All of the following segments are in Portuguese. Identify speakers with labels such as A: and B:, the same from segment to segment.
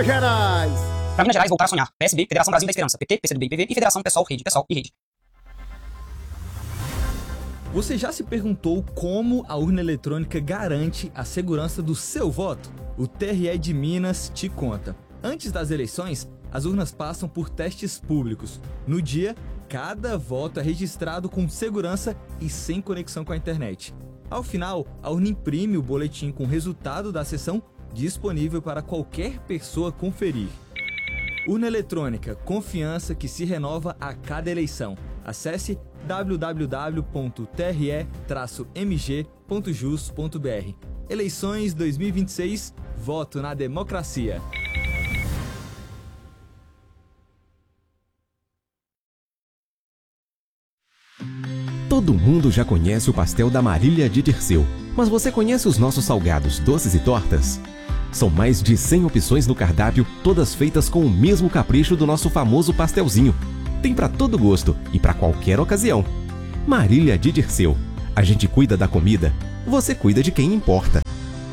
A: Minas Gerais.
B: Pra Minas Gerais voltar a sonhar. PSB, Federação Brasil da Esperança. PT, PCdoB, PV e Federação Pessoal, Rede, Pessoal e Rede.
C: Você já se perguntou como a urna eletrônica garante a segurança do seu voto? O TRE de Minas te conta. Antes das eleições, as urnas passam por testes públicos. No dia, cada voto é registrado com segurança e sem conexão com a internet. Ao final, a urna imprime o boletim com o resultado da sessão disponível para qualquer pessoa conferir. Urna eletrônica, confiança que se renova a cada eleição. Acesse www.tre-mg.jus.br. Eleições 2026, voto na democracia.
D: Todo mundo já conhece o pastel da Marília de Dirceu, mas você conhece os nossos salgados, doces e tortas? São mais de 100 opções no cardápio, todas feitas com o mesmo capricho do nosso famoso pastelzinho. Tem para todo gosto e para qualquer ocasião. Marília de Dirceu. A gente cuida da comida, você cuida de quem importa.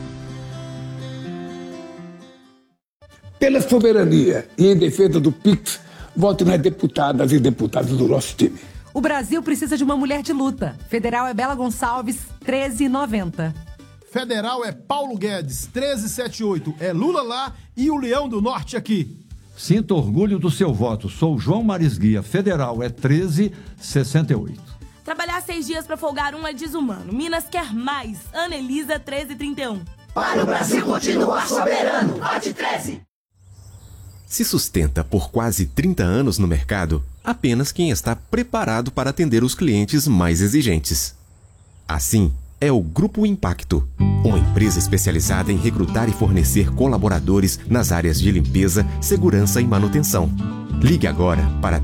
E: Pela soberania e em defesa do PIX, voto nas deputadas e deputados do nosso time.
F: O Brasil precisa de uma mulher de luta. Federal é Bela Gonçalves, 13,90.
A: Federal é Paulo Guedes, 1378. É Lula lá e o Leão do Norte aqui.
G: Sinta orgulho do seu voto. Sou João Marisguia. Federal é 1368.
H: Trabalhar 6 dias para folgar um é desumano. Minas quer mais. Ana Elisa, 1331.
I: Para o Brasil continuar soberano. Vote 13.
D: Se sustenta por quase 30 anos no mercado, apenas quem está preparado para atender os clientes mais exigentes. Assim, é o Grupo Impacto, uma empresa especializada em recrutar e fornecer colaboradores nas áreas de limpeza, segurança e manutenção. Ligue agora para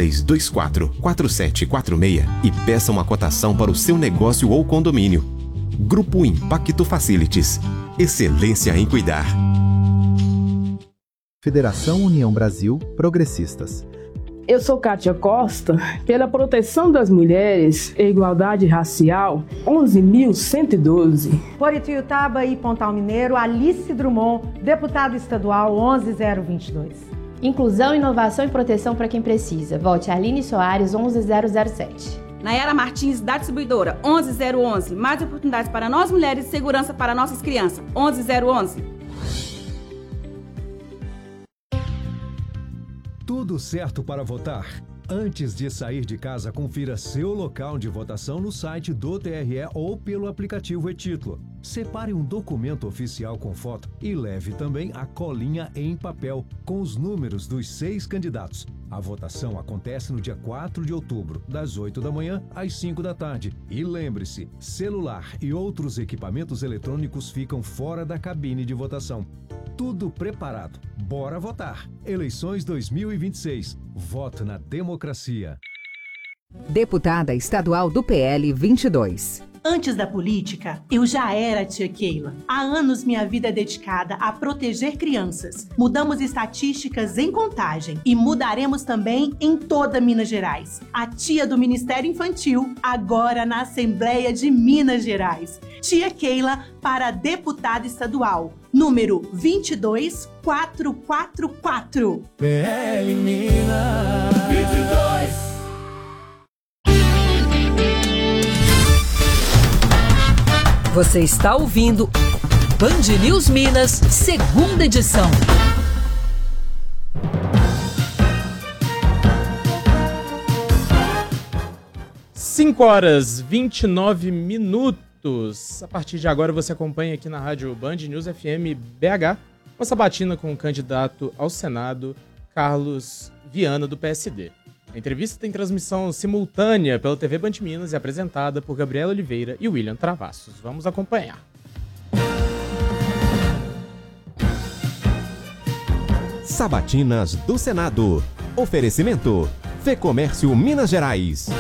D: 3324-4746 e peça uma cotação para o seu negócio ou condomínio. Grupo Impacto Facilities. Excelência em cuidar.
J: Federação União Brasil Progressistas.
K: Eu sou Kátia Costa, pela proteção das mulheres e igualdade racial, 11.112.
L: Por Ituiutaba e Pontal Mineiro, Alice Drummond, deputada estadual 11.022.
M: Inclusão, inovação e proteção para quem precisa. Vote Aline Soares, 11.007.
N: Nayara Martins, da distribuidora, 11.011. Mais oportunidades para nós mulheres e segurança para nossas crianças, 11.011.
O: Tudo certo para votar? Antes de sair de casa, confira seu local de votação no site do TRE ou pelo aplicativo e-Título. Separe um documento oficial com foto e leve também a colinha em papel com os números dos 6 candidatos. A votação acontece no dia 4 de outubro, das 8 da manhã às 5 da tarde. E lembre-se, celular e outros equipamentos eletrônicos ficam fora da cabine de votação. Tudo preparado. Bora votar. Eleições 2026. Voto na democracia.
F: Deputada estadual do PL 22.
P: Antes da política, eu já era a tia Keila. Há anos minha vida é dedicada a proteger crianças. Mudamos estatísticas em Contagem e mudaremos também em toda Minas Gerais. A tia do Ministério Infantil, agora na Assembleia de Minas Gerais. Tia Keila para deputada estadual, número 22444.
I: PL Minas 22.
F: Você está ouvindo Band News Minas, segunda edição.
Q: Cinco horas 29 minutos. A partir de agora você acompanha aqui na rádio Band News FM BH uma sabatina com o candidato ao Senado, Carlos Viana, do PSD. A entrevista tem transmissão simultânea pela TV Band Minas e apresentada por Gabriela Oliveira e William Travassos. Vamos acompanhar.
D: Sabatinas do Senado. Oferecimento: Fecomércio Minas Gerais.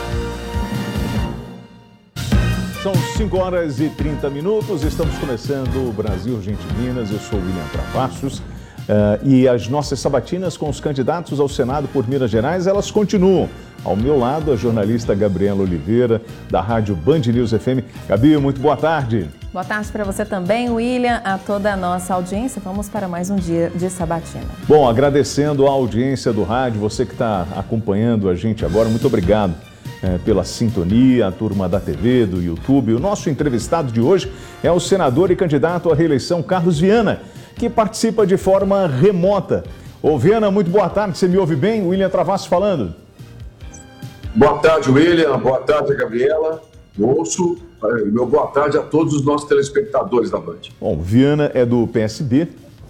R: São 5 horas e 30 minutos. Estamos começando o Brasil Gente Minas. Eu sou o William Travassos. E as nossas sabatinas com os candidatos ao Senado por Minas Gerais, elas continuam. Ao meu lado, a jornalista Gabriela Oliveira, da rádio Band News FM. Gabi, muito boa tarde.
S: Boa tarde para você também, William, a toda a nossa audiência. Vamos para mais um dia de sabatina.
R: Bom, agradecendo a audiência do rádio, você que está acompanhando a gente agora, muito obrigado pela sintonia, a turma da TV, do YouTube. O nosso entrevistado de hoje é o senador e candidato à reeleição Carlos Viana, que participa de forma remota. Ô Viana, muito boa tarde, você me ouve bem? William Travassos falando.
T: Boa tarde, William. Boa tarde, Gabriela. Ouço. Meu boa tarde a todos os nossos telespectadores da Band.
R: Bom, Viana é do PSB.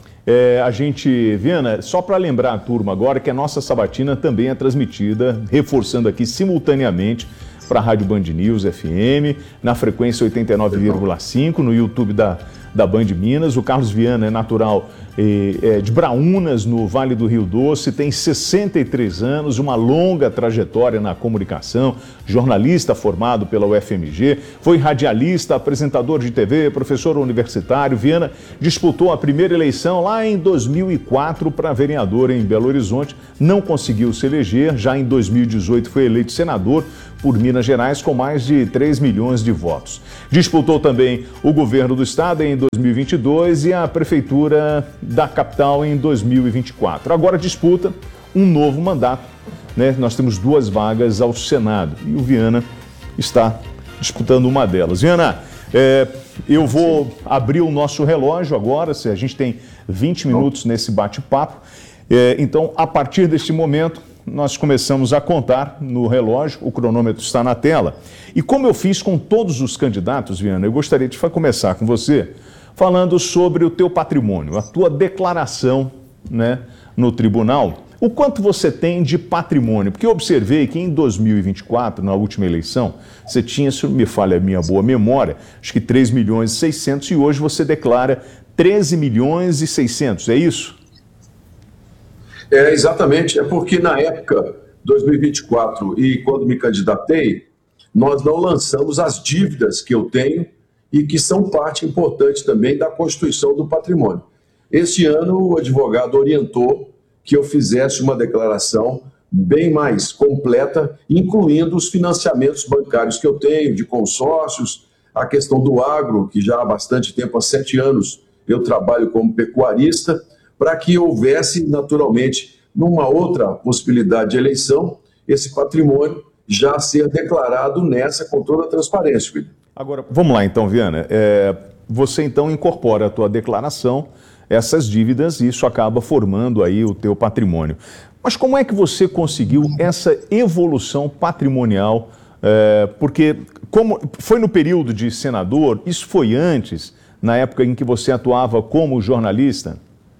R: Viana, só para lembrar a turma agora que a nossa sabatina também é transmitida, reforçando aqui simultaneamente para a Rádio Band News FM, na frequência 89,5, no YouTube da Band Minas. O Carlos Viana é natural de Braúnas, no Vale do Rio Doce, tem 63 anos, uma longa trajetória na comunicação, jornalista formado pela UFMG, foi radialista, apresentador de TV, professor universitário. Viana disputou a primeira eleição lá em 2004 para vereador em Belo Horizonte, não conseguiu se eleger, já em 2018 foi eleito senador por Minas Gerais com mais de 3 milhões de votos. Disputou também o governo do estado em 2022 e a prefeitura da capital em 2024. Agora disputa um novo mandato, né? Nós temos 2 vagas ao Senado e o Viana está disputando uma delas. Viana, eu vou abrir o nosso relógio agora, se a gente tem 20 minutos nesse bate-papo. Então, a partir deste momento, nós começamos a contar no relógio, o cronômetro está na tela. E como eu fiz com todos os candidatos, Viana, eu gostaria de começar com você falando sobre o teu patrimônio, a tua declaração, né, no tribunal. O quanto você tem de patrimônio? Porque eu observei que em 2024, na última eleição, você tinha, se não me falha a minha boa memória, acho que 3 milhões e 600 e hoje você declara 13 milhões e 600, é isso?
T: Exatamente, é porque na época, 2024, e quando me candidatei, nós não lançamos as dívidas que eu tenho e que são parte importante também da constituição do patrimônio. Este ano, o advogado orientou que eu fizesse uma declaração bem mais completa, incluindo os financiamentos bancários que eu tenho, de consórcios, a questão do agro, que já há bastante tempo, há 7 anos, eu trabalho como pecuarista, para que houvesse, naturalmente, numa outra possibilidade de eleição, esse patrimônio já ser declarado nessa com toda a transparência, William.
R: Agora, vamos lá então, Viana. Você então incorpora a tua declaração, essas dívidas, e isso acaba formando aí o teu patrimônio. Mas como é que você conseguiu essa evolução patrimonial? Porque como foi no período de senador, isso foi antes, na época em que você atuava como jornalista?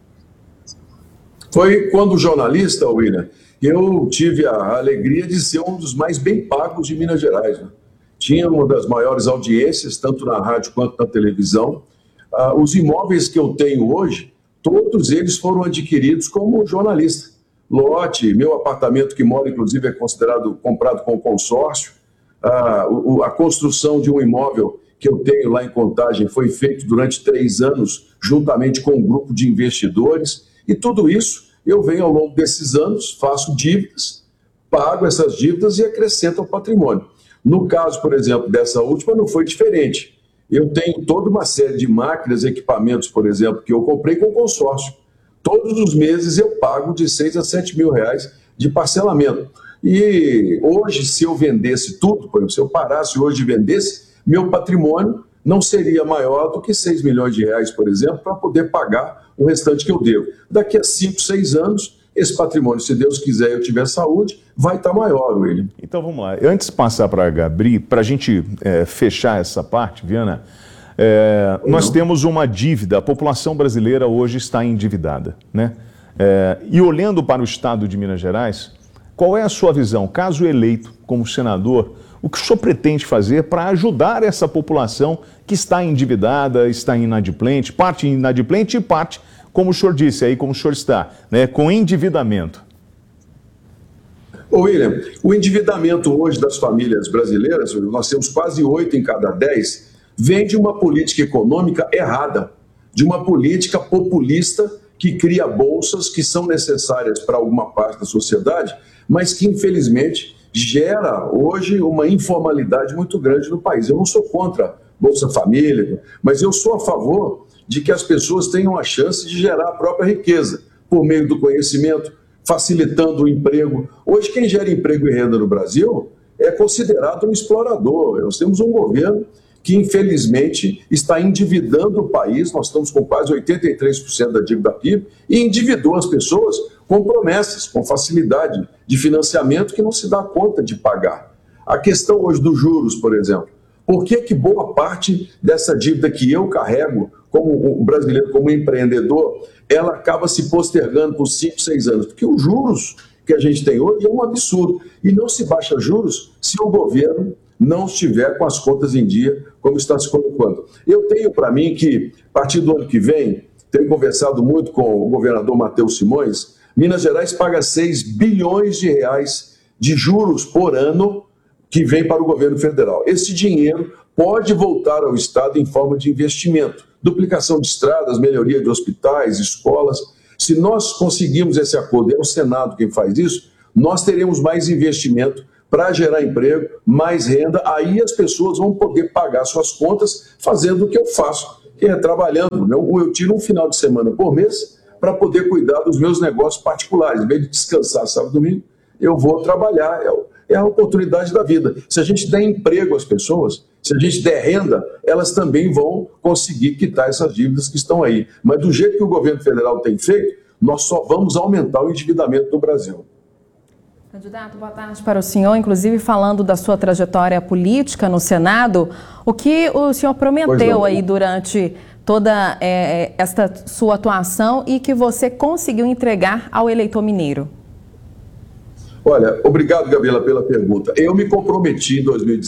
T: Foi quando jornalista, William, eu tive a alegria de ser um dos mais bem pagos de Minas Gerais, né? Tinha uma das maiores audiências, tanto na rádio quanto na televisão. Os imóveis que eu tenho hoje, todos eles foram adquiridos como jornalista. Lote, meu apartamento que moro, inclusive, é considerado comprado com consórcio. A construção de um imóvel que eu tenho lá em Contagem foi feito durante 3 anos, juntamente com um grupo de investidores. E tudo isso eu venho ao longo desses anos, faço dívidas, pago essas dívidas e acrescento ao patrimônio. No caso, por exemplo, dessa última, não foi diferente. Eu tenho toda uma série de máquinas, equipamentos, por exemplo, que eu comprei com consórcio. Todos os meses eu pago de 6 a 7 mil reais de parcelamento. E hoje, se eu vendesse tudo, por exemplo, se eu parasse hoje e vendesse, meu patrimônio não seria maior do que 6 milhões de reais, por exemplo, para poder pagar o restante que eu devo. Daqui a 5, 6 anos, esse patrimônio, se Deus quiser e eu tiver saúde, vai estar maior, William.
R: Então vamos lá. Antes de passar para a Gabi, para a gente fechar essa parte, Viana, nós temos uma dívida, a população brasileira hoje está endividada, né? E olhando para o estado de Minas Gerais, qual é a sua visão, caso eleito como senador, o que o senhor pretende fazer para ajudar essa população que está endividada, está inadimplente, parte inadimplente e parte, como o senhor disse aí, como o senhor está, né, com endividamento?
T: Ô William, o endividamento hoje das famílias brasileiras, nós temos quase 8 em cada 10, vem de uma política econômica errada, de uma política populista que cria bolsas que são necessárias para alguma parte da sociedade, mas que infelizmente gera hoje uma informalidade muito grande no país. Eu não sou contra Bolsa Família, mas eu sou a favor de que as pessoas tenham a chance de gerar a própria riqueza, por meio do conhecimento, facilitando o emprego. Hoje, quem gera emprego e renda no Brasil é considerado um explorador. Nós temos um governo que, infelizmente, está endividando o país. Nós estamos com quase 83% da dívida PIB e endividou as pessoas com promessas, com facilidade de financiamento que não se dá conta de pagar. A questão hoje dos juros, por exemplo. Por que boa parte dessa dívida que eu carrego como brasileiro, como empreendedor, ela acaba se postergando por 5, 6 anos? Porque os juros que a gente tem hoje é um absurdo. E não se baixa juros se o governo não estiver com as contas em dia, como está se colocando. Eu tenho para mim que, a partir do ano que vem, tenho conversado muito com o governador Matheus Simões, Minas Gerais paga 6 bilhões de reais de juros por ano que vem para o governo federal. Esse dinheiro pode voltar ao Estado em forma de investimento, duplicação de estradas, melhoria de hospitais, escolas. Se nós conseguirmos esse acordo, é o Senado quem faz isso, nós teremos mais investimento para gerar emprego, mais renda, aí as pessoas vão poder pagar suas contas fazendo o que eu faço, que é trabalhando. Eu tiro um final de semana por mês para poder cuidar dos meus negócios particulares. Em vez de descansar sábado e domingo, eu vou trabalhar. É a oportunidade da vida. Se a gente der emprego às pessoas, se a gente der renda, elas também vão conseguir quitar essas dívidas que estão aí. Mas do jeito que o governo federal tem feito, nós só vamos aumentar o endividamento do Brasil.
S: Candidato, boa tarde para o senhor. Inclusive, falando da sua trajetória política no Senado, o que o senhor prometeu aí durante toda esta sua atuação e que você conseguiu entregar ao eleitor mineiro?
T: Olha, obrigado, Gabriela, pela pergunta. Eu me comprometi em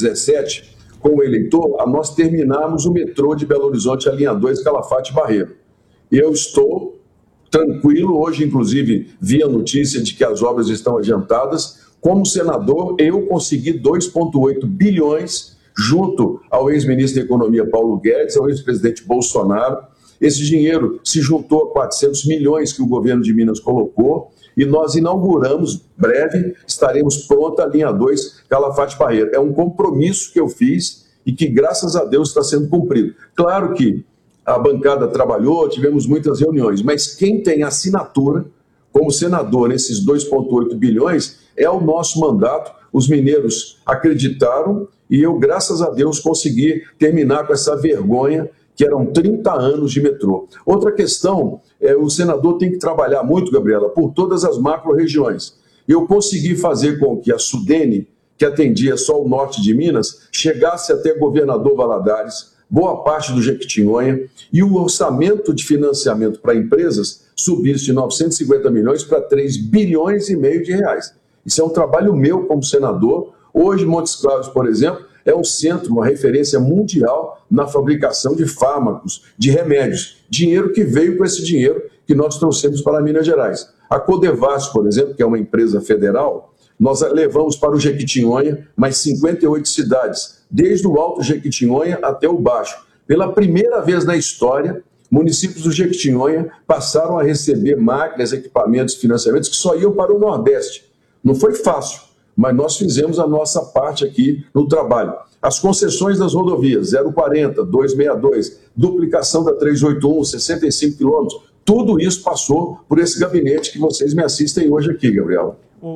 T: 2017 com o eleitor a nós terminarmos o metrô de Belo Horizonte, a linha 2, Calafate Barreiro. Eu estou tranquilo, hoje inclusive vi a notícia de que as obras estão adiantadas. Como senador, eu consegui 2,8 bilhões junto ao ex-ministro da Economia Paulo Guedes, ao ex-presidente Bolsonaro. Esse dinheiro se juntou a 400 milhões que o governo de Minas colocou e nós inauguramos, breve, estaremos pronta a linha 2 Calafate Barreiro. É um compromisso que eu fiz e que, graças a Deus, está sendo cumprido. Claro que a bancada trabalhou, tivemos muitas reuniões, mas quem tem assinatura como senador nesses 2,8 bilhões é o nosso mandato. Os mineiros acreditaram e eu, graças a Deus, consegui terminar com essa vergonha que eram 30 anos de metrô. Outra questão, o senador tem que trabalhar muito, Gabriela, por todas as macro-regiões. Eu consegui fazer com que a Sudene, que atendia só o norte de Minas, chegasse até Governador Valadares, boa parte do Jequitinhonha, e o orçamento de financiamento para empresas subisse de 950 milhões para 3 bilhões e meio de reais. Isso é um trabalho meu como senador. Hoje, Montes Claros, por exemplo, é um centro, uma referência mundial na fabricação de fármacos, de remédios. Dinheiro que veio com esse dinheiro que nós trouxemos para Minas Gerais. A Codevas, por exemplo, que é uma empresa federal, nós levamos para o Jequitinhonha mais 58 cidades, desde o Alto Jequitinhonha até o Baixo. Pela primeira vez na história, municípios do Jequitinhonha passaram a receber máquinas, equipamentos, financiamentos que só iam para o Nordeste. Não foi fácil, mas nós fizemos a nossa parte aqui no trabalho. As concessões das rodovias, 040, 262, duplicação da 381, 65 quilômetros, tudo isso passou por esse gabinete que vocês me assistem hoje aqui, Gabriela.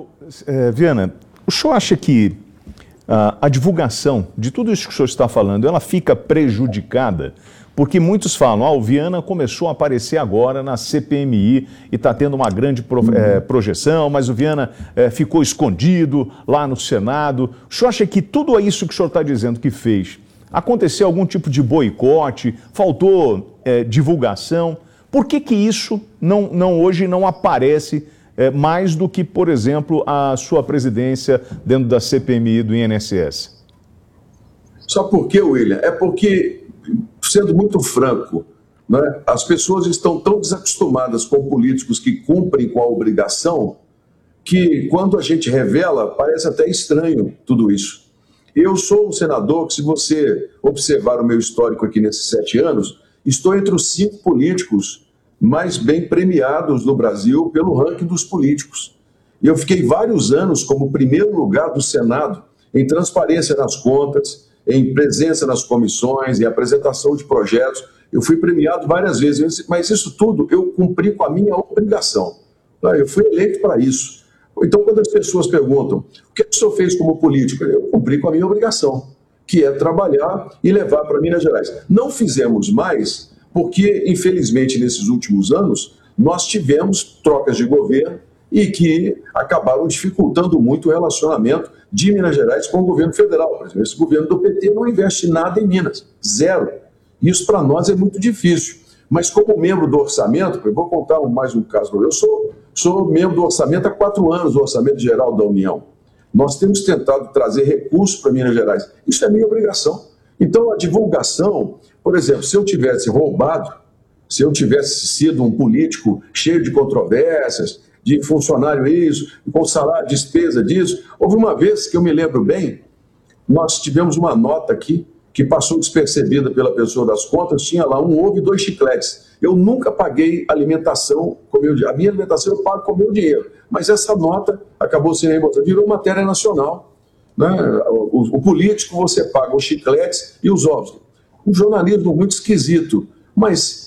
R: Viana, o senhor acha que a divulgação de tudo isso que o senhor está falando, ela fica prejudicada? Porque muitos falam, o Viana começou a aparecer agora na CPMI e está tendo uma grande projeção, mas o Viana ficou escondido lá no Senado. O senhor acha que tudo isso que o senhor está dizendo que fez, aconteceu algum tipo de boicote, faltou divulgação? Por que isso hoje não aparece mais do que, por exemplo, a sua presidência dentro da CPMI do INSS?
T: Só por quê, William? É porque, sendo muito franco, né, as pessoas estão tão desacostumadas com políticos que cumprem com a obrigação que, quando a gente revela, parece até estranho tudo isso. Eu sou um senador que, se você observar o meu histórico aqui nesses 7 anos, estou entre os 5 políticos mais bem premiados no Brasil pelo ranking dos políticos. Eu fiquei vários anos como primeiro lugar do Senado em transparência nas contas, em presença nas comissões, em apresentação de projetos. Eu fui premiado várias vezes, mas isso tudo eu cumpri com a minha obrigação. Eu fui eleito para isso. Então, quando as pessoas perguntam, o que o senhor fez como político? Eu cumpri com a minha obrigação, que é trabalhar e levar para Minas Gerais. Não fizemos mais, porque, infelizmente, nesses últimos anos, nós tivemos trocas de governo e que acabaram dificultando muito o relacionamento de Minas Gerais com o governo federal. Por exemplo, esse governo do PT não investe nada em Minas, zero. Isso para nós é muito difícil. Mas como membro do orçamento, eu vou contar mais um caso, eu sou membro do orçamento há 4 anos, do Orçamento Geral da União. Nós temos tentado trazer recursos para Minas Gerais. Isso é minha obrigação. Então a divulgação, por exemplo, se eu tivesse roubado, se eu tivesse sido um político cheio de controvérsias, de funcionário isso, com salário, despesa disso, houve uma vez que eu me lembro bem, nós tivemos uma nota aqui, que passou despercebida pela pessoa das contas, tinha lá 1 ovo e 2 chicletes. Eu nunca paguei alimentação com meu dinheiro. A minha alimentação eu pago com meu dinheiro. Mas essa nota acabou sendo reembolsada. Virou matéria nacional. Né? O político, você paga os chicletes e os ovos. Um jornalismo muito esquisito. Mas